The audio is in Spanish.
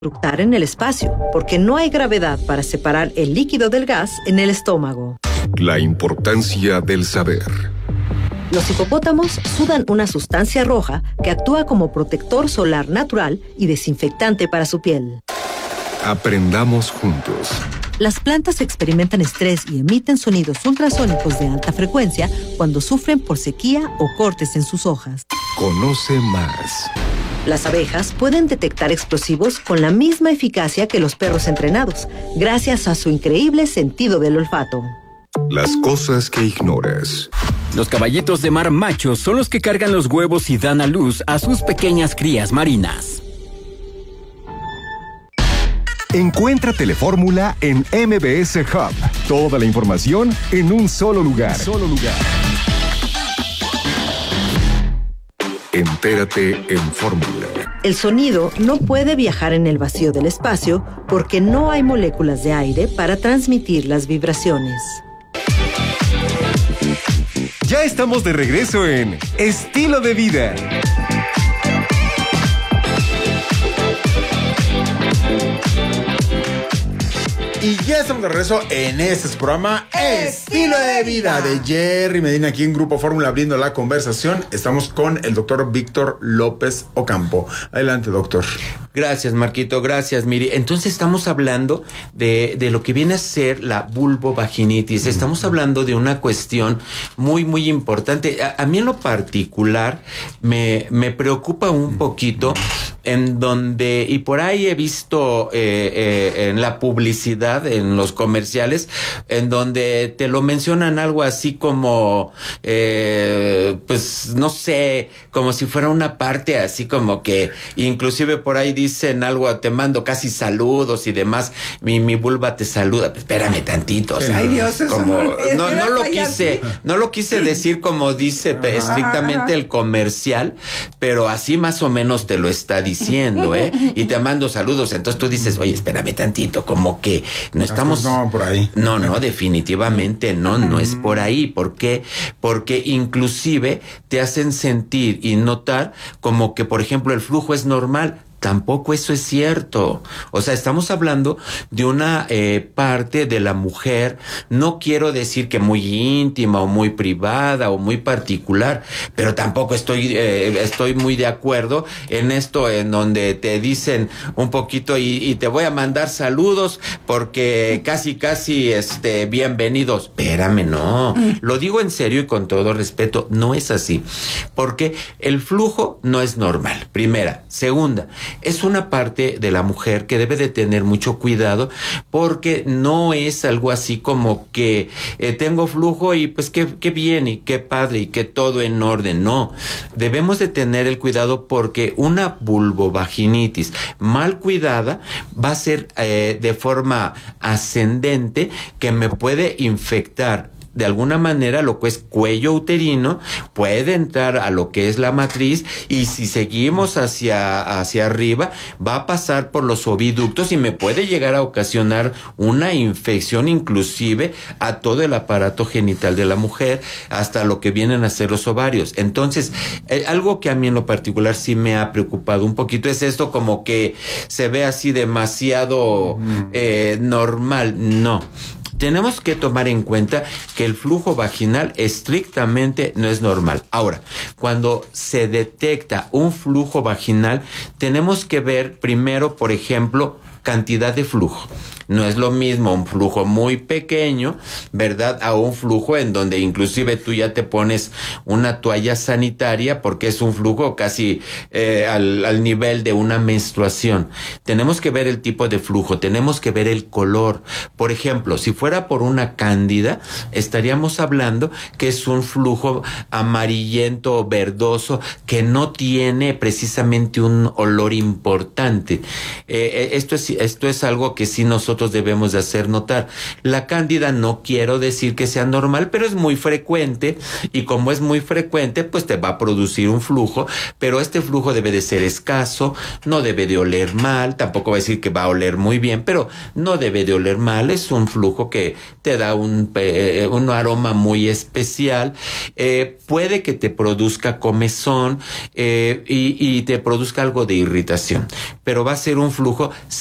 eructar en el espacio, porque no hay gravedad para separar el líquido del gas en el estómago. La importancia del saber. Los hipopótamos sudan una sustancia roja que actúa como protector solar natural y desinfectante para su piel. Aprendamos juntos. Las plantas experimentan estrés y emiten sonidos ultrasónicos de alta frecuencia cuando sufren por sequía o cortes en sus hojas. Conoce más. Las abejas pueden detectar explosivos con la misma eficacia que los perros entrenados, gracias a su increíble sentido del olfato. Las cosas que ignoras. Los caballitos de mar machos son los que cargan los huevos y dan a luz a sus pequeñas crías marinas. Encuentra Telefórmula en MBS Hub. Toda la información en un solo lugar. Entérate en Fórmula. El sonido no puede viajar en el vacío del espacio porque no hay moléculas de aire para transmitir las vibraciones. Ya estamos de regreso en Estilo de Vida. Y ya estamos de regreso en este programa Estilo de Vida de Jerry Medina, aquí en Grupo Fórmula, abriendo la conversación. Estamos con el doctor Víctor López Ocampo. Adelante, doctor. Gracias, Marquito, gracias, Miri. Entonces estamos hablando de lo que viene a ser la vulvovaginitis. Estamos hablando de una cuestión muy, muy importante. A mí en lo particular me preocupa un poquito en donde, y por ahí he visto en la publicidad, en los comerciales, en donde te lo mencionan algo así como, pues no sé, como si fuera una parte así como que, inclusive por ahí dicen algo, te mando casi saludos y demás, mi vulva te saluda. Espérame tantito, o sea, ay Dios, eso como, no lo quise decir como dice estrictamente el comercial, pero así más o menos te lo está diciendo, y te mando saludos. Entonces tú dices, oye, espérame tantito, como que no estamos... No, por ahí. No, definitivamente no es por ahí. ¿Por qué? Porque inclusive te hacen sentir y notar como que, por ejemplo, el flujo es normal. Tampoco eso es cierto. O sea, estamos hablando de una parte de la mujer, no quiero decir que muy íntima o muy privada o muy particular, pero tampoco estoy muy de acuerdo en esto en donde te dicen un poquito y te voy a mandar saludos porque casi bienvenidos. Espérame, no. Lo digo en serio y con todo respeto, no es así. Porque el flujo no es normal, primera. Segunda, es una parte de la mujer que debe de tener mucho cuidado porque no es algo así como que tengo flujo y pues qué bien y qué padre y que todo en orden. No, debemos de tener el cuidado porque una vulvovaginitis mal cuidada va a ser de forma ascendente que me puede infectar de alguna manera lo que es cuello uterino, puede entrar a lo que es la matriz y si seguimos hacia arriba va a pasar por los oviductos y me puede llegar a ocasionar una infección inclusive a todo el aparato genital de la mujer, hasta lo que vienen a ser los ovarios. Entonces, algo que a mí en lo particular sí me ha preocupado un poquito es esto como que se ve así demasiado normal. No. Tenemos que tomar en cuenta que el flujo vaginal estrictamente no es normal. Ahora, cuando se detecta un flujo vaginal, tenemos que ver primero, por ejemplo, cantidad de flujo. No es lo mismo un flujo muy pequeño, ¿verdad? A un flujo en donde inclusive tú ya te pones una toalla sanitaria porque es un flujo casi al nivel de una menstruación. Tenemos que ver el tipo de flujo, tenemos que ver el color. Por ejemplo, si fuera por una cándida, estaríamos hablando que es un flujo amarillento o verdoso que no tiene precisamente un olor importante. Esto es algo que sí nosotros nosotros debemos de hacer notar. La cándida no quiero decir que sea normal, pero es muy frecuente, y como es muy frecuente, pues te va a producir un flujo, pero este flujo debe de ser escaso, no debe de oler mal, tampoco va a decir que va a oler muy bien, pero no debe de oler mal, es un flujo que te da un aroma muy especial, puede que te produzca comezón y te produzca algo de irritación, pero va a ser un flujo